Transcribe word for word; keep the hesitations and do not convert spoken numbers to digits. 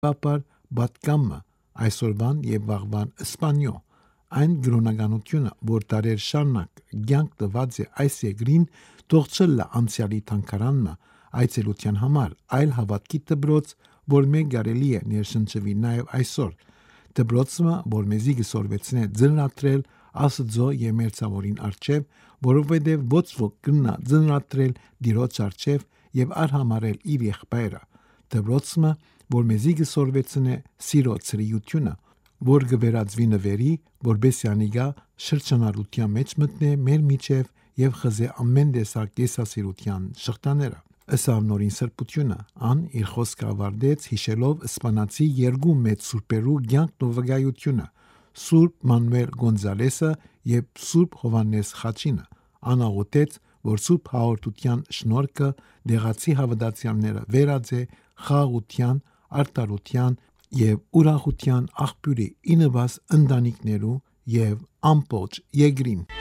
Պապար բատկամը այսօրվան եւ վաղվան Իսպանիո այն գրոնականությունը, որ տարեր շարունակ ցանկ տված է այս երկրին, թողցել անցյալի թանկարանը այցելության համար, այլ հավատքի դբրոց, որ մենք կարելի է ներշնչվի նաև այսօր։ Դբրոցը, որ մեզի գսորվեցնե ձնրատրել Աստծո եւ մերձավորին արչեւ, որովհետեւ ոչ ոք կնա ձնրատրել Տիրոջ արչեւ եւ արհամարել իր եղբայրը։ Դբրոցը, որ մեզի գսորվեցնե սիրո ծրիությունը, որ գվերածվի նվերի, որբեսի անիգա շրջանառության մեջ մտնե մեր միջև եւ խզե ամեն տեսակ կեսասիրության շղթաները։ Ըստ նորին սրբությունը, ան իր խոսքը ավարտեց հիշելով իսպանացի երկու մեծ սուրբերու կյանքն ու վկայությունը՝ Սուրբ Մանուել Գոնզալեսը եւ Սուրբ Հովանես Խաչինը։ Ան աղոթեց, որ Սուրբ հաղորդության շնորհքը դեղացի հավատացյալները վերածե խաղաղության, արդարության եւ ուրախության աղբյուրի իննված ընտանիքներու եւ ամբողջ երկրին։